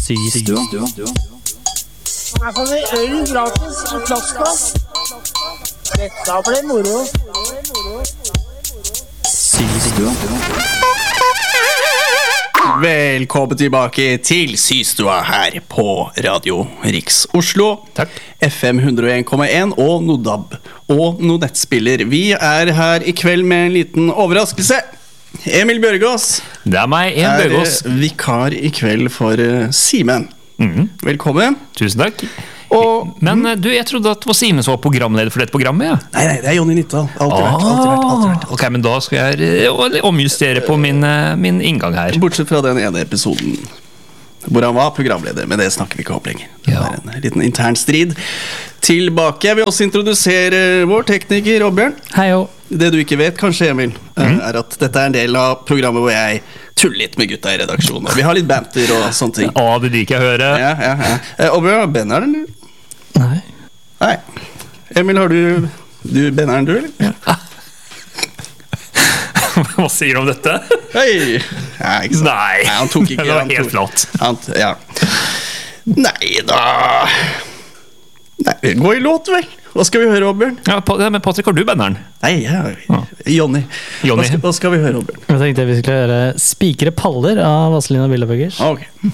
Systua. Her får vi øl gratis i plastglass. Dette blir moro. Systua. Velkommen tilbake til Systua her på Radio Riks Oslo. Takk. FM 101,1 og Nodab og Nonettspiller. Vi er her i kveld med en liten overraskelse. Emil Bjørgaas Det er meg, en Bjørgaas. vikar i kveld for Simen. Velkommen. Tusen takk. Og, Men du, jeg trodde at det var Simen som var programleder for dette programmet, ja. nei, det er Jonny Nyttdal. Alltid vært. Ok, men da skal jeg omjustere på min inngang her. Bortsett fra den ene episoden hvor han var programleder, men det snakker vi ikke om lenger. Det Ja. er en liten intern strid. Tilbake. Jeg vil også introdusere vår tekniker, Oddbjørn. Hei jo. Det du ikke vet, kanskje, Emil, er at dette er en del av programmet hvor jeg tuller litt med gutta i redaksjonen. Vi har litt banter og sånne ting. Å, det liker jeg å høre. Ja. Oddbjørn, benneren, eller? Nei. Nei. Emil, har du benneren, du, eller? Ja. Hva sier du om dette? Hei! Ja, ikke sant? Nei, han tok ikke. det var han helt tok- flott. Ja. Nei da. Nei, gå i låt, vel. Hva skal vi høre, Oddbjørn? Ja, men Patrick, har du banneren? Nei, Jonny. Jonny. Hva skal vi høre, Oddbjørn? Jeg tenkte vi skulle høre Spikre paller av Vazelina Bilderbergers. Ok.